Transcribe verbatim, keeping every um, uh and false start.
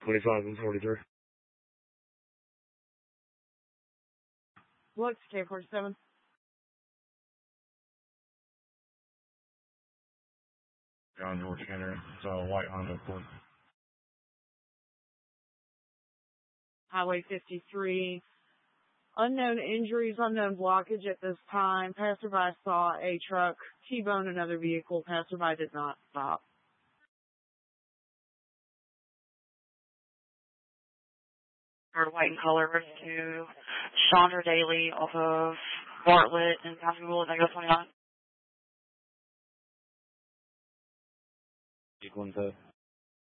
twenty-five and forty-three. What's K forty-seven? John George Henry. It's a white Honda Accord. Highway fifty-three. Unknown injuries, unknown blockage at this time. Passerby saw a truck T-bone another vehicle. Passerby did not stop. Or white and color to Chandra Daly off of Bartlett and County Rule Negative twenty-nine. Equal and